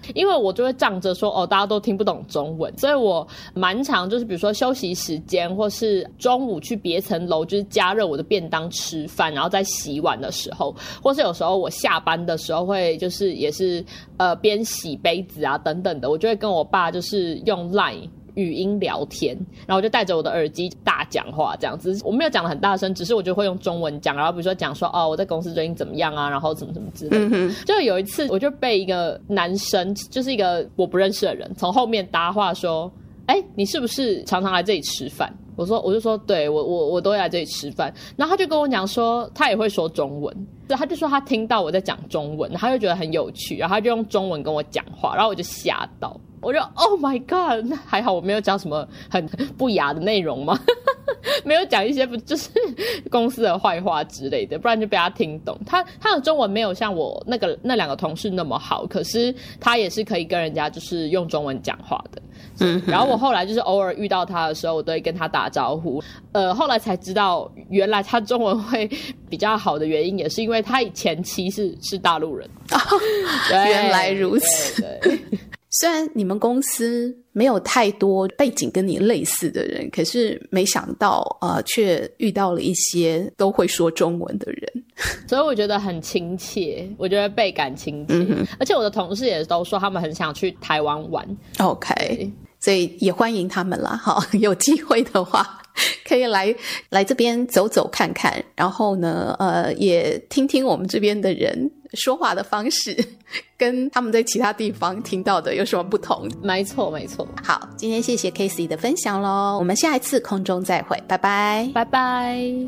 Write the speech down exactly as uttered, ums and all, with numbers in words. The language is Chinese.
因为我就会仗着说哦大家都听不懂中文，所以我蛮常就是比如说休息时间或是中午去别层楼就是加热我的便当吃饭，然后在洗碗的时候，或是有时候我下班的时候会就是也是呃边洗杯子啊等等的，我就会跟我爸就是用 LINE语音聊天，然后我就戴着我的耳机大讲话这样子，我没有讲得很大声，只是我就会用中文讲，然后比如说讲说哦我在公司最近怎么样啊，然后怎么怎么之类的、嗯、就有一次我就被一个男生就是一个我不认识的人从后面搭话说哎、欸，你是不是常常来这里吃饭？我说，我就说，对，我我我都会来这里吃饭。然后他就跟我讲说，他也会说中文，对，他就说他听到我在讲中文，他就觉得很有趣，然后他就用中文跟我讲话，然后我就吓到，我就 Oh my God， 那还好我没有讲什么很不雅的内容嘛，没有讲一些不就是公司的坏话之类的，不然就被他听懂。他他的中文没有像我那个那两个同事那么好，可是他也是可以跟人家就是用中文讲话的。嗯，然后我后来就是偶尔遇到他的时候，我都会跟他打招呼。呃，后来才知道，原来他中文会比较好的原因，也是因为他前妻是是大陆人。 哦，原来如此。 对对对， 虽然你们公司没有太多背景跟你类似的人，可是没想到呃，却遇到了一些都会说中文的人， 所以我觉得很亲切，我觉得倍感亲切、嗯、而且我的同事也都说他们很想去台湾玩。 OK， 所以也欢迎他们啦，好，有机会的话可以来来这边走走看看，然后呢呃，也听听我们这边的人说话的方式跟他们在其他地方听到的有什么不同。 没错没错。 好，今天谢谢 Casey 的分享咯，我们下一次空中再会，拜拜拜拜。